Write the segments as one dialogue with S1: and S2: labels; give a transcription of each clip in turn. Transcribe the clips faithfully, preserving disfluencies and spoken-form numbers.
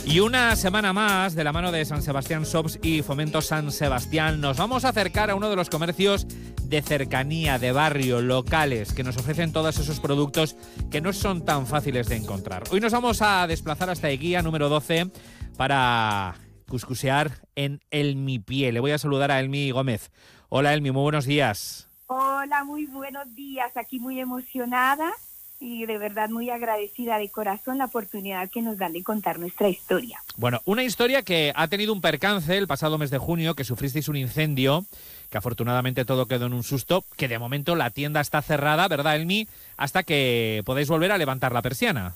S1: Y una semana más, de la mano de San Sebastián Shops y Fomento San Sebastián, nos vamos a acercar a uno de los comercios de cercanía, de barrio, locales, que nos ofrecen todos esos productos que no son tan fáciles de encontrar. Hoy nos vamos a desplazar hasta Eguía número doce para cuscusear en Elmi Pie. Le voy a saludar a Elmi Gómez. Hola Elmi, muy buenos días.
S2: Hola, muy buenos días. Aquí muy emocionada y de verdad muy agradecida de corazón la oportunidad que nos dan de contar nuestra historia.
S1: Bueno, una historia que ha tenido un percance el pasado mes de junio, que sufristeis un incendio, que afortunadamente todo quedó en un susto, que de momento la tienda está cerrada, ¿verdad, Elmi? Hasta que podáis volver a levantar la persiana.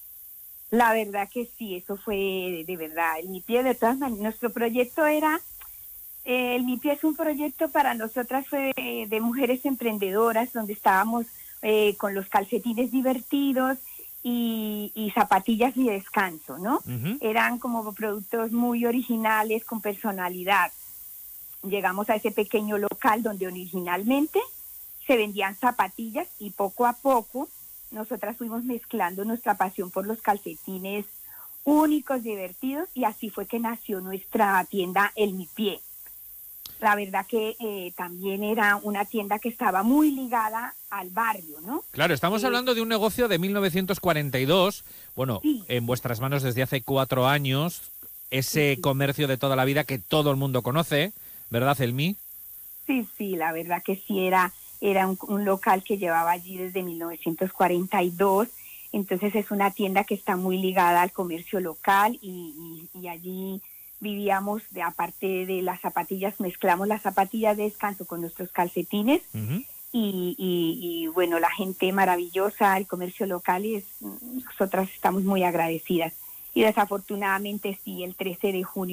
S2: La verdad que sí, eso fue de verdad. El Mi Pie, de todas maneras, nuestro proyecto era, eh, el Mi Pie es un proyecto para nosotras fue de, de mujeres emprendedoras, donde estábamos eh, con los calcetines divertidos y, y zapatillas de descanso, ¿no? Uh-huh. Eran como productos muy originales, con personalidad. Llegamos a ese pequeño local donde originalmente se vendían zapatillas y poco a poco nosotras fuimos mezclando nuestra pasión por los calcetines únicos, divertidos, y así fue que nació nuestra tienda El Mi Pie. La verdad que eh, también era una tienda que estaba muy ligada al barrio, ¿no?
S1: Claro, estamos eh, hablando de un negocio de mil novecientos cuarenta y dos, bueno, sí. En vuestras manos desde hace cuatro años, ese sí. Comercio de toda la vida que todo el mundo conoce, ¿verdad, Elmi?
S2: Sí, sí, la verdad que sí, era... Era un, un local que llevaba allí desde mil novecientos cuarenta y dos, entonces es una tienda que está muy ligada al comercio local y, y, y allí vivíamos, de, aparte de las zapatillas, mezclamos las zapatillas de descanso con nuestros calcetines. Uh-huh. y, y, y bueno, la gente maravillosa, el comercio local, y es, nosotras estamos muy agradecidas. Y desafortunadamente sí, el trece de junio